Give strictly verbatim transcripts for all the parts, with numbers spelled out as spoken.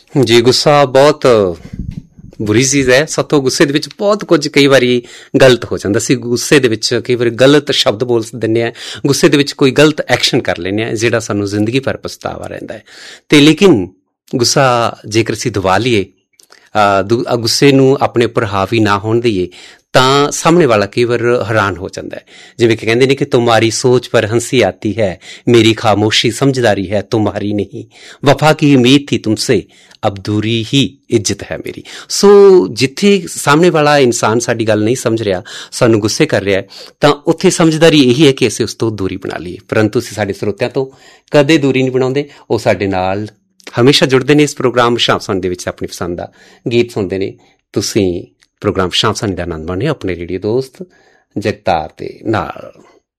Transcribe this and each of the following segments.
ਜੀ ਗੁੱਸਾ ਬਹੁਤ ਬੁਰੀ ਚੀਜ਼ ਹੈ। ਸਾਤੋਂ ਗੁੱਸੇ ਦੇ ਵਿੱਚ ਬਹੁਤ ਕੁਝ ਕਈ ਵਾਰੀ ਗਲਤ ਹੋ ਜਾਂਦਾ। ਅਸੀਂ ਗੁੱਸੇ ਦੇ ਵਿੱਚ ਕਈ ਵਾਰੀ ਗਲਤ ਸ਼ਬਦ ਬੋਲ ਦਿੰਦੇ ਹਾਂ, ਗੁੱਸੇ ਦੇ ਵਿੱਚ ਕੋਈ ਗਲਤ ਐਕਸ਼ਨ ਕਰ ਲੈਂਦੇ ਹਾਂ ਜਿਹੜਾ ਸਾਨੂੰ ਜ਼ਿੰਦਗੀ ਭਰ ਪਛਤਾਵਾ ਰਹਿੰਦਾ ਹੈ। ਅਤੇ ਲੇਕਿਨ ਗੁੱਸਾ ਜੇਕਰ ਅਸੀਂ ਦਬਾ ਲਈਏ, ਗੁੱਸੇ ਨੂੰ ਆਪਣੇ ਉੱਪਰ ਹਾਵੀ ਨਾ ਹੋਣ ਦਈਏ, ਤਾਂ ਸਾਹਮਣੇ ਵਾਲਾ ਕਈ ਵਾਰ ਹੈਰਾਨ ਹੋ ਜਾਂਦਾ ਹੈ। ਜਿਵੇਂ ਕਿ ਕਹਿੰਦੇ ਨੇ ਕਿ ਤੁਮਾਰੀ ਸੋਚ ਪਰ ਹੰਸੀ ਆਤੀ ਹੈ, ਮੇਰੀ ਖਾਮੋਸ਼ੀ ਸਮਝਦਾਰੀ ਹੈ, ਤੁਮਾਰੀ ਨਹੀਂ, ਵਫਾ ਕੀ ਉਮੀਦ ਥੀ ਤੁਮਸੇ, ਅਬ ਦੂਰੀ ਹੀ ਇੱਜ਼ਤ ਹੈ ਮੇਰੀ। ਸੋ ਜਿੱਥੇ ਸਾਹਮਣੇ ਵਾਲਾ ਇਨਸਾਨ ਸਾਡੀ ਗੱਲ ਨਹੀਂ ਸਮਝ ਰਿਹਾ, ਸਾਨੂੰ ਗੁੱਸੇ ਕਰ ਰਿਹਾ, ਤਾਂ ਉੱਥੇ ਸਮਝਦਾਰੀ ਇਹੀ ਹੈ ਕਿ ਅਸੀਂ ਉਸ ਤੋਂ ਦੂਰੀ ਬਣਾ ਲਈਏ। ਪਰੰਤੂ ਅਸੀਂ ਸਾਡੇ ਸਰੋਤਿਆਂ ਤੋਂ ਕਦੇ ਦੂਰੀ ਨਹੀਂ ਬਣਾਉਂਦੇ। ਉਹ ਸਾਡੇ ਨਾਲ ਹਮੇਸ਼ਾ ਜੁੜਦੇ ਨੇ। ਇਸ ਪ੍ਰੋਗਰਾਮ ਸ਼ਾਮ ਸੁਣ ਦੇ ਵਿੱਚ ਆਪਣੀ ਪਸੰਦ ਦਾ ਗੀਤ ਸੁਣਦੇ ਨੇ। ਤੁਸੀਂ ਪ੍ਰੋਗਰਾਮ ਸ਼ਾਮ ਸੁਣ ਦਾ ਆਨੰਦ ਮਾਣਿਓ ਆਪਣੇ ਰੇਡੀਓ ਦੋਸਤ ਜਗਤਾਰ ਦੇ ਨਾਲ।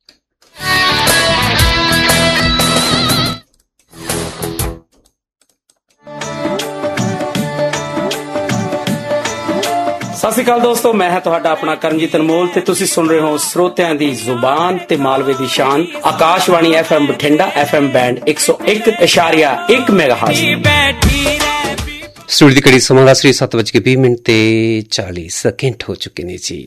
ਸਤਿ ਸ਼੍ਰੀ ਅਕਾਲ ਦੋਸਤੋ, ਮੈਂ ਹਾਂ ਤੁਹਾਡਾ ਆਪਣਾ ਕਰਮਜੀਤ ਅਨਮੋਲ ਤੇ ਤੁਸੀਂ ਸੁਣ ਰਹੇ ਹੋ ਸਰੋਤਿਆਂ ਦੀ ਜ਼ੁਬਾਨ ਤੇ ਮਾਲਵੇ ਦੀ ਸ਼ਾਨ, Akashvani F M Bathinda, F M band ਇੱਕ ਸੌ ਇੱਕ ਇਸ਼ਾਰੀਆ ਇੱਕ ਮੈਗਾਹਰਟਜ਼। ਸਟੂਡੀਓ ਦੀ ਘੜੀ ਸਮਾਂ ਦਾ ਸ੍ਰੀ ਸੱਤ ਵੱਜ ਕੇ ਵੀਹ ਮਿੰਟ ਤੇ ਚਾਲੀ ਸੈਕਿੰਡ ਹੋ ਚੁੱਕੇ ਨੇ ਜੀ।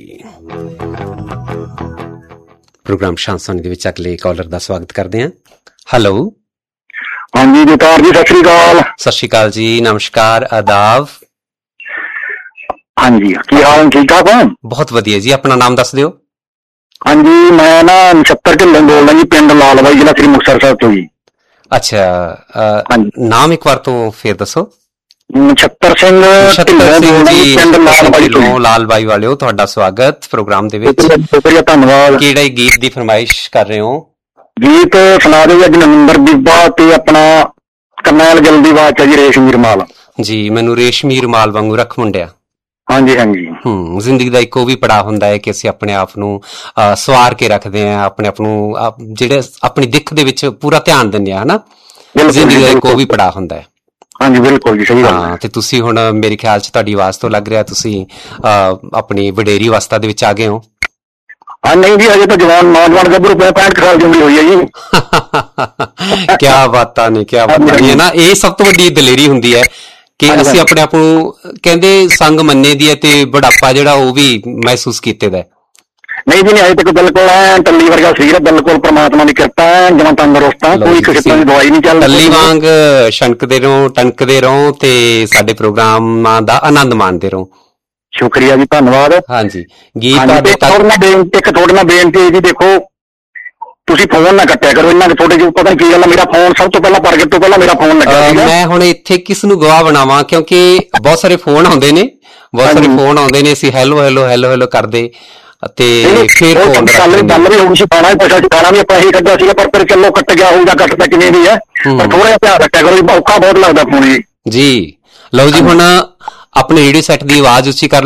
ਪ੍ਰੋਗਰਾਮ ਸ਼ਾਮ ਸੁਣ ਦੇ ਵਿੱਚ ਅਗਲੇ ਕਾਲਰ ਦਾ ਸਵਾਗਤ ਕਰਦੇ ਹਾਂ। ਹੈਲੋ, ਹਾਂਜੀ ਜਗਤਾਰ ਜੀ, ਸਤਿ ਸ਼੍ਰੀ ਅਕਾਲ। ਸਤਿ ਸ਼੍ਰੀ ਅਕਾਲ ਜੀ, ਨਮਸਕਾਰ, ਆਦਾਬ। ਹਾਂਜੀ, ਕੀ ਹਾਲ, ਠੀਕ ਠਾਕ ਹੋ? ਬਹੁਤ ਵਧੀਆ ਜੀ, ਆਪਣਾ ਨਾਮ ਦੱਸ ਦਿਓ। ਹਾਂਜੀ, ਮੈਂ ਨਾ ਨਛੱਤਰ ਢਿੱਲੋਂ ਬੋਲਦਾ ਜੀ, ਪਿੰਡ ਲਾਲਬਾਈ, ਜ਼ਿਲ੍ਹਾ ਸ੍ਰੀ ਮੁਕਤਸਰ ਸਾਹਿਬ ਤੋਂ ਜੀ। ਅੱਛਾ, ਨਾਮ ਇੱਕ ਵਾਰ ਤੋਂ ਫੇਰ ਦੱਸੋ। ਨਛੱਤਰ ਸਿੰਘ ਢਿੱਲੋਂ ਜੀ, ਪਿੰਡ ਲਾਲਬਾਈ ਤੋਂ। ਲਾਲਬਾਈ ਵਾਲਿਓ, ਤੁਹਾਡਾ ਸਵਾਗਤ ਪ੍ਰੋਗਰਾਮ ਦੇ ਵਿੱਚ। ਸ਼ੁਕਰੀਆ, ਧੰਨਵਾਦ। ਕਿਹੜੇ ਗੀਤ ਦੀ ਫਰਮਾਇਸ਼ ਕਰ ਰਹੇ ਹੋ? ਗੀਤ ਸੁਣਾ ਦਿਓ ਅੱਜ ਨਵਿੰਦਰ ਬੀਬਾ ਤੇ ਆਪਣਾ ਕਰਨੈਲ ਗਿੱਲ ਦੀ ਆਵਾਜ਼ ਚ ਜੀ, ਰੇਸ਼ਮੀ ਰੁਮਾਲ। ਜੀ, ਮੈਨੂੰ ਰੇਸ਼ਮੀ ਰੁਮਾਲ ਵਾਂਗੂ ਰੱਖ ਮੁੰਡਿਆ। ਹਾਂਜੀ ਹਾਂਜੀ। ਹਮ ਜ਼ਿੰਦਗੀ ਦਾ ਇੱਕ ਉਹ ਵੀ ਪੜਾਅ ਹੁੰਦਾ ਹੈ ਕਿ ਅਸੀਂ ਆਪਣੇ ਆਪ ਨੂੰ ਅਹ ਸਵਾਰ ਕੇ ਰੱਖਦੇ ਹਾਂ, ਆਪਣੇ ਆਪ ਨੂੰ ਜਿਹੜੇ ਆਪਣੀ ਦਿੱਖ ਦੇ ਵਿੱਚ ਪੂਰਾ ਧਿਆਨ ਦਿੰਦੇ ਹਾਂ, ਹਨਾ। ਜ਼ਿੰਦਗੀ ਦਾ ਇੱਕ ਉਹ ਵੀ ਪੜਾਅ ਹੁੰਦਾ ਹੈ। ਹਾਂਜੀ, ਬਿਲਕੁਲ ਜੀ, ਸਹੀ ਗੱਲ ਹੈ। ਤੇ ਤੁਸੀਂ ਹੁਣ ਮੇਰੇ ਖਿਆਲ ਚ ਤੁਹਾਡੀ ਆਵਾਜ਼ ਤੋਂ ਲੱਗ ਰਿਹਾ ਤੁਸੀਂ ਅਹ ਆਪਣੀ ਵਡੇਰੀ ਅਵਸਥਾ ਦੇ ਵਿੱਚ ਆ ਗਏ ਹੋ। ਹਾਂ ਨਹੀਂ ਜੀ, ਅਜੇ ਤਾਂ ਜਵਾਨ ਨੌਜਵਾਨ ਗੱਭਰੂ ਪੈਂਹਠ ਸਾਲ ਦੀ ਉਮਰ ਹੋਈ ਹੈ ਜੀ। ਕਿਆ ਬਾਤਾਂ ਨੇ, ਕਿਆ ਬਾਤਾਂ ਨੇ ਨਾ। ਇਹ ਸਭ ਤੋਂ ਵੱਡੀ ਦਲੇਰੀ ਹੁੰਦੀ ਹੈ ਕਿ ਅਸੀਂ ਆਪਣੇ ਆਪ ਨੂੰ ਕਹਿੰਦੇ ਸੰਗ ਮੰਨੇ ਦੀ ਹੈ ਤੇ ਬੁਢਾਪਾ ਜਿਹੜਾ ਉਹ ਵੀ ਮਹਿਸੂਸ ਕੀਤੇ ਦਾ। ਨਹੀਂ ਜੀ, ਨਹੀਂ, ਅਜੇ ਤੱਕ ਬਿਲਕੁਲ ਐ ਟੱਲੀ ਵਰਗਾ ਸਰੀਰ, ਬਿਲਕੁਲ ਪ੍ਰਮਾਤਮਾ ਦੀ ਕਿਰਪਾ ਹੈ, ਜਮਾਂ ਤੰਦਰੁਸਤ ਆ, ਕੋਈ ਕਿਸੇ ਤਰ੍ਹਾਂ ਦੀ ਦਵਾਈ ਨਹੀਂ ਚੱਲਦੀ। ਟੱਲੀ ਵਾਂਗ ਛਣਕਦੇ ਰਹੋ, ਟਣਕਦੇ ਰਹੋ ਤੇ ਸਾਡੇ ਪ੍ਰੋਗਰਾਮਾਂ ਦਾ ਆਨੰਦ ਮਾਣਦੇ ਰਹੋ। ਸ਼ੁਕਰੀਆ ਜੀ, ਧੰਨਵਾਦ। ਹਾਂਜੀ, ਗੀਤ ਤੁਹਾਡੇ ਇੱਕ ਤੁਹਾਡੇ ਨਾਲ ਬੇਨਤੀ ਹੈ ਜੀ, ਦੇਖੋ ਤੁਸੀਂ ਫੋਨ ਨਾ ਕੱਟਿਆ ਕਰੋ, ਇਹਨਾਂ ਦੇ ਤੁਹਾਡੇ ਚ ਪਤਾ ਕੀ ਗੱਲ ਹੈ, ਮੇਰਾ ਫੋਨ ਸਭ ਤੋਂ ਪਹਿਲਾਂ ਪ੍ਰਗਟ ਤੋਂ ਪਹਿਲਾਂ ਮੇਰਾ ਫੋਨ ਲੱਗਿਆ ਸੀਗਾ। ਮੈਂ ਹੁਣ ਇੱਥੇ ਕਿਸ ਨੂੰ ਗਵਾਹ ਬਣਾਵਾਂ, ਕਿਉਂਕਿ ਬਹੁਤ ਸਾਰੇ ਫੋਨ ਆਉਂਦੇ ਨੇ, ਬਹੁਤ ਸਾਰੇ ਫੋਨ ਆਉਂਦੇ ਨੇ, ਅਸੀਂ ਹੈਲੋ ਹੈਲੋ ਹੈਲੋ ਹੈਲੋ ਕਰਦੇ ਤੇ ਫਿਰ ਫੋਨ ਗੱਲ ਵੀ ਹੋਣੀ ਸੀ, ਪਾਣਾ ਵੀ ਪੁੱਛਿਆ ਸੀ, ਖਾਣਾ ਵੀ ਆਪਾਂ ਇਹੀ ਕੱਢਿਆ ਸੀਗਾ, ਪਰ ਫਿਰ ਚਲੋ ਕੱਟ ਗਿਆ ਹੋਊਗਾ, ਕੱਟ ਤਾਂ ਕਿਵੇਂ ਵੀ ਹੈ, ਪਰ ਥੋੜਾ ਜਿਹਾ ਧਿਆਨ ਰੱਖਿਆ ਕਰੋ, ਔਖਾ ਬਹੁਤ ਲੱਗਦਾ ਫੋਨ ਜੀ। ਜੀ ਲਓ ਜੀ, ਹੁਣ ਆਪਣੇ ਰੇਡੀਓ ਸੈੱਟ ਦੀ ਆਵਾਜ਼ ਉੱਚੀ ਕਰ